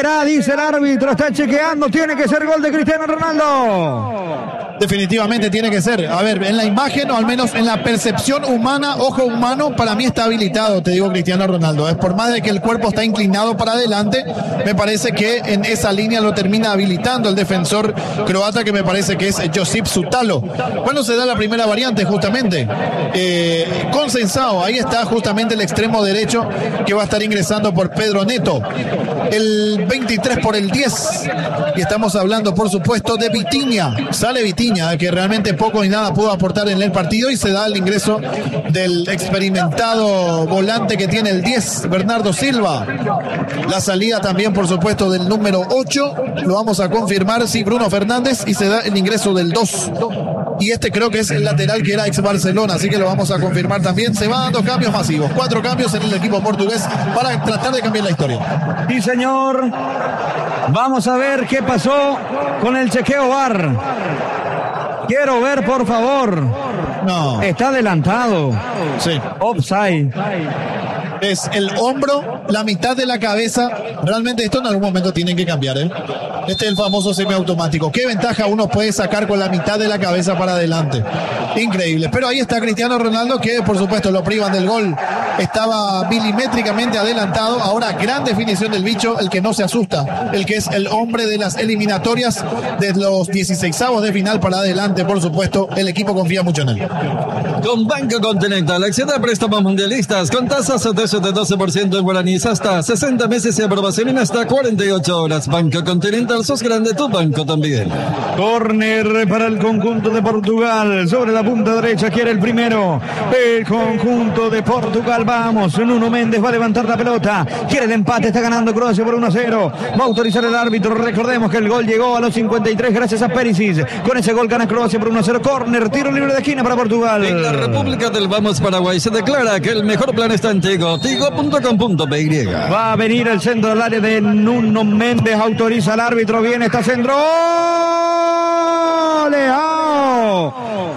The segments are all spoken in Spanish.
Será, dice el árbitro, está chequeando, tiene que ser gol de Cristiano Ronaldo. Definitivamente tiene que ser. A ver, en la imagen o al menos en la percepción humana, ojo humano, para mí está habilitado, te digo, Cristiano Ronaldo. Es por más de que el cuerpo está inclinado para adelante, me parece que en esa línea lo termina habilitando el defensor croata, que me parece que es Josip Sutalo. Bueno, se da la primera variante justamente. Consensado, ahí está justamente el extremo derecho que va a estar ingresando por Pedro Neto. El 23 por el 10. Y estamos hablando, por supuesto, de Vitinha. Sale Vitinha, que realmente poco y nada pudo aportar en el partido, y se da el ingreso del experimentado volante que tiene el 10, Bernardo Silva. La salida también, por supuesto, del número 8, lo vamos a confirmar, sí, Bruno Fernández, y se da el ingreso del 2. Y este creo que es el lateral que era ex Barcelona, así que lo vamos a confirmar también. Se van dando cambios masivos, 4 cambios en el equipo portugués para tratar de cambiar la historia. Sí, señor. Vamos a ver qué pasó con el chequeo VAR. Quiero ver, por favor. No. Está adelantado. Sí. Offside. Es el hombro, la mitad de la cabeza. Realmente esto en algún momento tienen que cambiar, ¿eh? Este es el famoso semiautomático. ¿Qué ventaja uno puede sacar con la mitad de la cabeza para adelante? Increíble. Pero ahí está Cristiano Ronaldo, que por supuesto lo privan del gol. Estaba milimétricamente adelantado. Ahora gran definición del bicho, el que no se asusta, el que es el hombre de las eliminatorias de los 16avos de final para adelante. Por supuesto, el equipo confía mucho en él. Con Banco Continental, acción de préstamos mundialistas con tasas de 12% en guaraníes hasta 60 meses y aprobación en hasta 48 horas. Banco Continental, sos grande, tu banco también. Córner para el conjunto de Portugal. Sobre la punta derecha quiere el primero. El conjunto de Portugal. Vamos, Nuno Méndez va a levantar la pelota. Quiere el empate, está ganando Croacia por 1-0. Va a autorizar el árbitro. Recordemos que el gol llegó a los 53 gracias a Perisic. Con ese gol gana Croacia por 1-0. Córner, tiro libre de esquina para Portugal. En la República del Vamos Paraguay se declara que el mejor plan está en Tigo. Tigo.com.py. Va a venir el centro del área de Nuno Méndez. Autoriza el árbitro. Viene esta centro. Leao.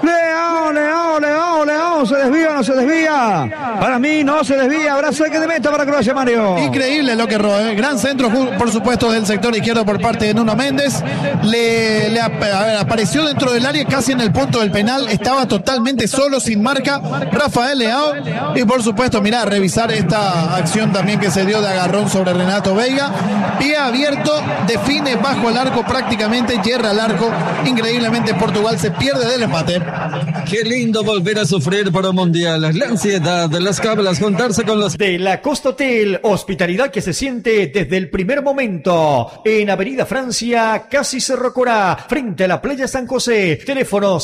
¿Se desvía o no se desvía? Para mí no se desvía. Habrá saque de meta para Croacia, Mario. Increíble lo que roba, ¿eh? Gran centro, por supuesto, del sector izquierdo por parte de Nuno Méndez. Apareció dentro del área, casi en el punto del penal. Estaba totalmente solo, sin marca, Rafael Leao. Y por supuesto, mirá, revisar esta acción también que se dio de agarrón sobre Renato Veiga. Pie abierto, define bajo el arco prácticamente, hierra el arco. Increíblemente, Portugal se pierde del empate. Qué lindo volver a sufrir por un mundial. La ansiedad, las cablas, juntarse con los de La Costa Hotel. Hospitalidad que se siente desde el primer momento. En Avenida Francia, casi Cerro Corá, frente a la playa San José. Teléfono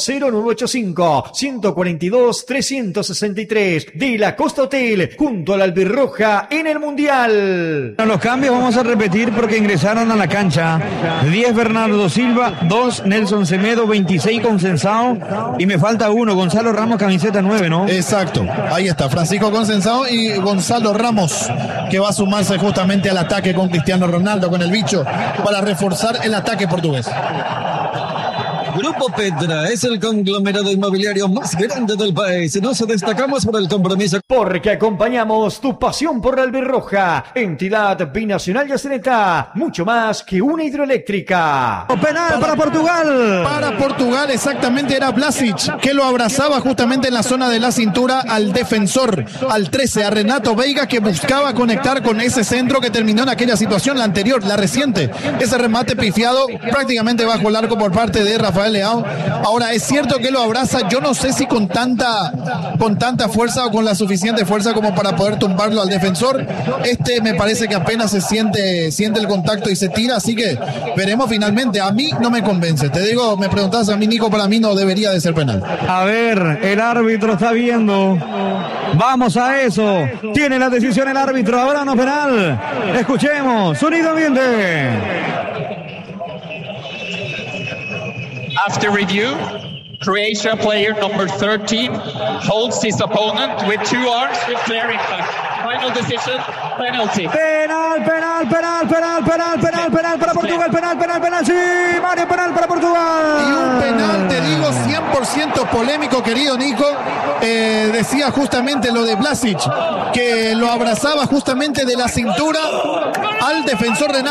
0985-142-363. De La Costa Hotel, junto a la Albirroja en el mundial. Los cambios vamos a repetir porque ingresaron a la cancha 10 Bernardo Silva, 2 Nelson Semedo, 26 Consensado, y me falta uno, Gonzalo Ramos, camiseta 9, ¿no? Exacto, ahí está, Francisco Consensado y Gonzalo Ramos, que va a sumarse justamente al ataque con Cristiano Ronaldo, con el bicho, para reforzar el ataque portugués. Grupo Petra es el conglomerado inmobiliario más grande del país. Nos destacamos por el compromiso. Porque acompañamos tu pasión por la Albirroja, entidad binacional yaceneta, mucho más que una hidroeléctrica. Penal para Portugal. Para Portugal, exactamente, era Vlasic, que lo abrazaba justamente en la zona de la cintura al defensor, al 13, a Renato Veiga, que buscaba conectar con ese centro que terminó en aquella situación, la anterior, la reciente. Ese remate pifiado prácticamente bajo el arco por parte de Rafael Leao. Ahora es cierto que lo abraza, yo no sé si con tanta fuerza o con la suficiente fuerza como para poder tumbarlo al defensor. Me parece que apenas se siente el contacto y se tira, así que veremos finalmente. A mí no me convence, te digo, me preguntas a mí, Nico, para mí no debería de ser penal. A ver, el árbitro está viendo. Vamos a eso. Tiene la decisión el árbitro, ahora no penal. Escuchemos, sonido ambiente. After review, Croatia player number 13 holds his opponent with 2 arms with clear impact. Final decision, penalty. Penal para Portugal, penal, sí, Mario, penal para Portugal. Y un penal, te digo, 100% polémico, querido Nico. Decía justamente lo de Vlasic, que lo abrazaba justamente de la cintura al defensor Renato.